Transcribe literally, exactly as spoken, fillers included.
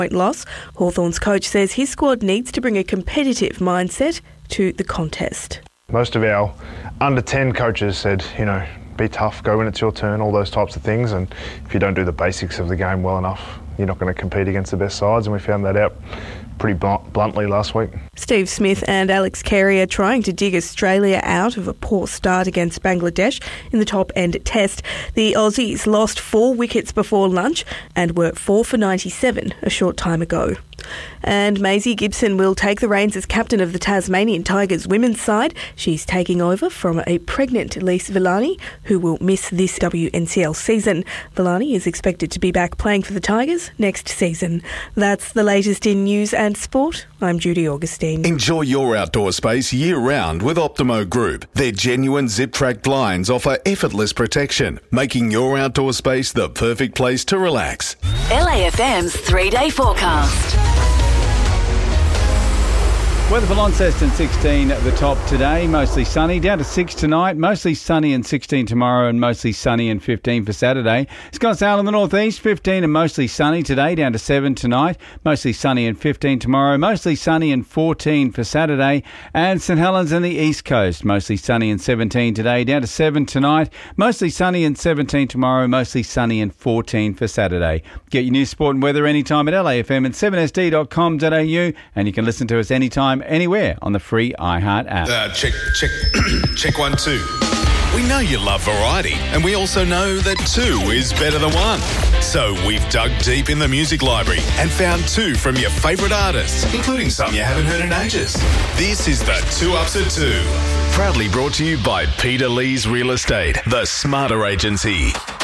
point loss. Hawthorn's coach says his squad needs to bring a competitive mindset to the contest. Most of our under ten coaches said, you know, be tough, go when it's your turn, all those types of things. And if you don't do the basics of the game well enough, you're not going to compete against the best sides. And we found that out pretty bluntly last week. Steve Smith and Alex Carey are trying to dig Australia out of a poor start against Bangladesh in the top-end test. The Aussies lost four wickets before lunch and were four for ninety-seven a short time ago. And Maisie Gibson will take the reins as captain of the Tasmanian Tigers women's side. She's taking over from a pregnant Lise Villani, who will miss this W N C L season. Villani is expected to be back playing for the Tigers next season. That's the latest in news and sport. I'm Judy Augustine. Enjoy your outdoor space year-round with Optimo Group. Their genuine zip-track blinds offer effortless protection, making your outdoor space the perfect place to relax. L A F M's three-day forecast. Weather for Launceston, sixteen at the top today, mostly sunny, down to six tonight, mostly sunny and sixteen tomorrow and mostly sunny and fifteen for Saturday. Scottsdale in the northeast, fifteen and mostly sunny today, down to seven tonight, mostly sunny and fifteen tomorrow, mostly sunny and fourteen for Saturday. And St Helens in the east coast, mostly sunny and seventeen today, down to seven tonight, mostly sunny and seventeen tomorrow, mostly sunny and fourteen for Saturday. Get your news, sport and weather anytime at L A F M and seven S D dot com dot A U, and you can listen to us anytime, anywhere on the free iHeart app. Uh, check, check, check one, two. We know you love variety, and we also know that two is better than one. So we've dug deep in the music library and found two from your favourite artists, including some you haven't heard in ages. This is the Two Ups at Two. Proudly brought to you by Peter Lee's Real Estate, the Smarter Agency.